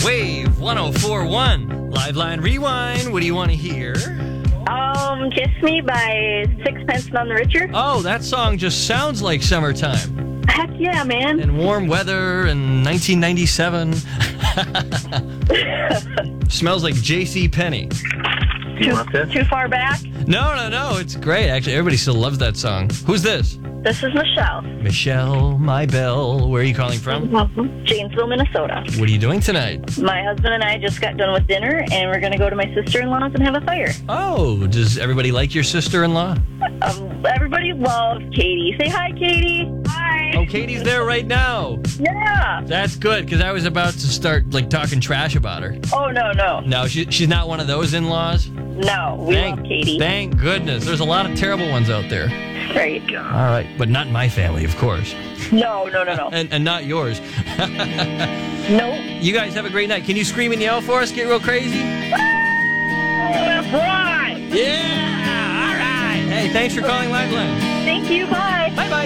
Wave 104.1. Liveline Rewind. What do you want to hear? Kiss Me by Sixpence None the Richer. Oh, that song just sounds like summertime. Heck yeah, man. And warm weather in 1997. Smells like J.C. Penney. Too far back? No. It's great. Actually, everybody still loves that song. Who's this? This is Michelle. Michelle, my belle. Where are you calling from? Janesville, Minnesota. What are you doing tonight? My husband and I just got done with dinner, and we're going to go to my sister-in-law's and have a fire. Oh, does everybody like your sister-in-law? Everybody loves Katie. Say hi, Katie. Hi. Oh, Katie's there right now. Yeah. That's good, because I was about to start talking trash about her. Oh, no. No, she's not one of those in-laws? No, we love Katie. Thank goodness. There's a lot of terrible ones out there. Right. All right, but not my family, of course. No. and not yours. Nope. You guys have a great night. Can you scream and yell for us? Get real crazy? That's right. Yeah! All right. Hey, thanks for calling Liveline. Thank you. Bye. Bye-bye.